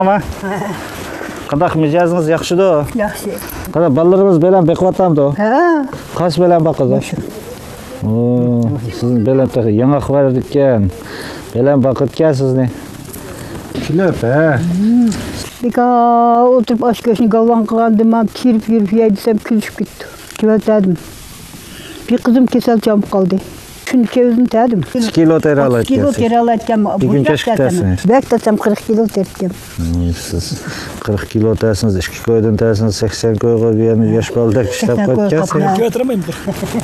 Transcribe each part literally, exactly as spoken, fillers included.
Ama qanday mijozingizz yaxshi-da? Yaxshi. Qara balalarimiz bilan beqyapti. Ha. Qaysi bilan boqasiz? Oo, siz bilan yangi xabar ekan. Bilan boqitgan sizni. Shunday, ha. Bika oturup aşk yaşını galvan kılandım, ben kirip kirip yedsem külüşüp gitti. Kilotedim. Bir kızım kesel çabuk kaldı. Şunu kevizini tedim. Kaç kilo teri alaydı? Kilo teri alaydım. Bir gün keşke tersiniz. Bekletem kırk kilo terdim. Siz qirq kilo tersiniz, ikki koydan tersiniz, sakson koyga bir yana yosh bolalar ishlab qo'ygansiz. Götüremeyin.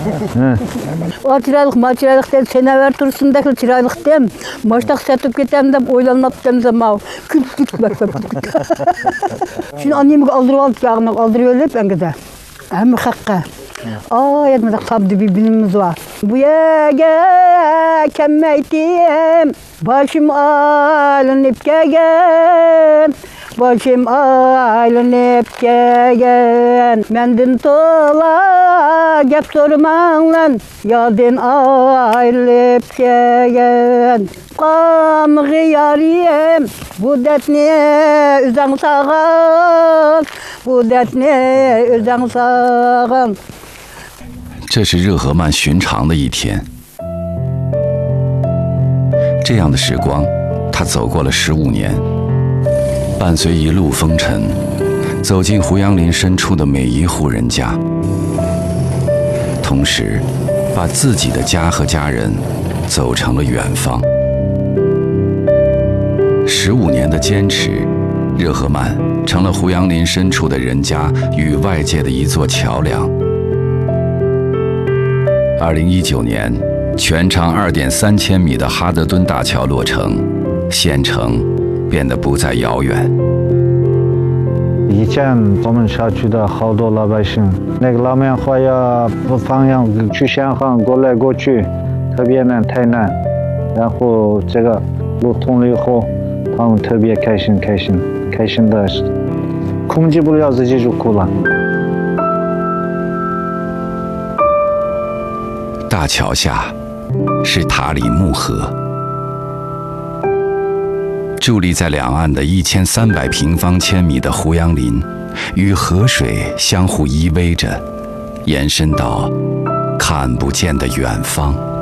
O çıraylık, maçıraylık dedi, sen haber turusundaki çıraylık dem. Maçtak satıp getem dem, oylanıp dem zaman. Kül kül kül kül. Şimdi annemi aldırıp alıp yağını aldırıyor hep ben gider. Hem hakka. Aa, yetmedik sabdı bir bilimimiz var. Bu yege kemmeydim, başım alınıp gegen. Başım aylanıp gegen. Mendin tola gep sorman lan, yadın ayrılıp gegen. Qamğı yariyem, bu dertni üzden sağal, bu dertni üzden sağal. 这是热河曼寻常的一天。这样的时光，他走过了十五年，伴随一路风尘，走进胡杨林深处的每一户人家，同时把自己的家和家人走成了远方。十五年的坚持，热河曼成了胡杨林深处的人家与外界的一座桥梁。二零一九年，全长二点三千米的哈德敦大桥落成，县城变得不再遥远。 以前我们小区的好多老百姓，那个老棉花呀，不放羊去香港过来过去，特别难，太难。然后这个路通了以后，他们特别开心，开心，开心的，控制不了自己就哭了。 大桥下是塔里木河，伫立在两岸的一千三百平方千米的胡杨林，与河水相互依偎着，延伸到看不见的远方。